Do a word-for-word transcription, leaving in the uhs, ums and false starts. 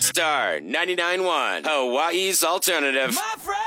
Star ninety-nine point one, Hawaii's alternative. My friend.